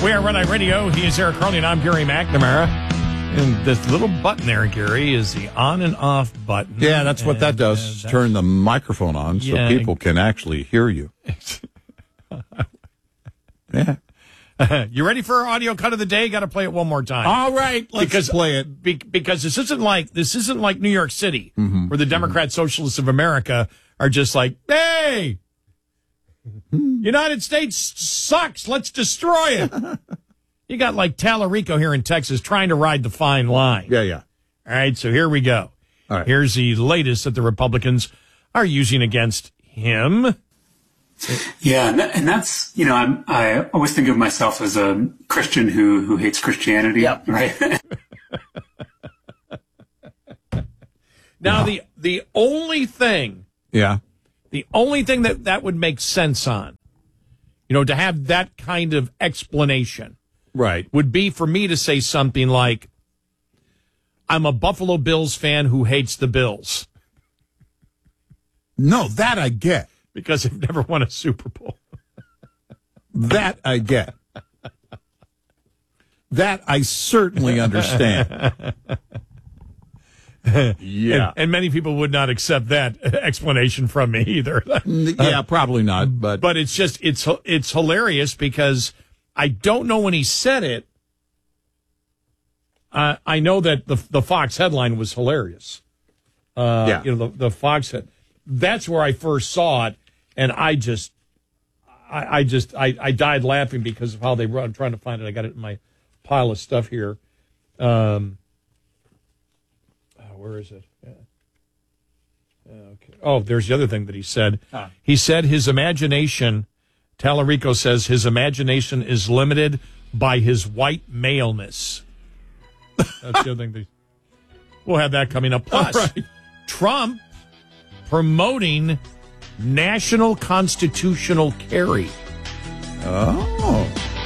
We are Red Eye Radio. He is Eric Cronin. I'm Gary McNamara. And this little button there, Gary, is the on and off button. Yeah, that's what that does. Turn the microphone on so people can actually hear you. Yeah. You ready for our audio cut of the day? Got to play it one more time. All right, let's play it. Because this isn't like New York City, where the Democrat Socialists of America are just like, hey, United States sucks. Let's destroy it. You got like Tallarico here in Texas trying to ride the fine line. Yeah. All right, so here we go. All right. Here's the latest that the Republicans are using against him. Yeah, and that's, I always think of myself as a Christian who hates Christianity, yep. Right? Now, the only thing... Yeah. The only thing that would make sense on, to have that kind of explanation, right, would be for me to say something like, I'm a Buffalo Bills fan who hates the Bills. No, that I get. Because they've never won a Super Bowl. That I get. That I certainly understand. Yeah. And many people would not accept that explanation from me either. Yeah, probably not. But it's just, it's hilarious because I don't know when he said it. I know that the Fox headline was hilarious. Yeah. The Fox head. That's where I first saw it. And I died laughing because of how they run. I'm trying to find it. I got it in my pile of stuff here. Where is it? Yeah. Okay. Oh, there's the other thing that he said. He said his imagination, Tallarico says his imagination is limited by his white maleness. That's the other thing. We'll have that coming up. Plus, right. Trump promoting national constitutional carry. Oh.